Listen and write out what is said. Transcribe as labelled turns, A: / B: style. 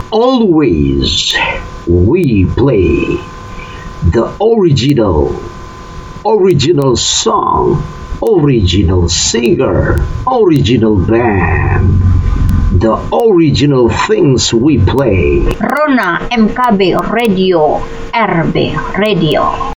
A: Always we play the original song, original singer, original band, the original things we play.
B: Rona MKB Radio RB Radio.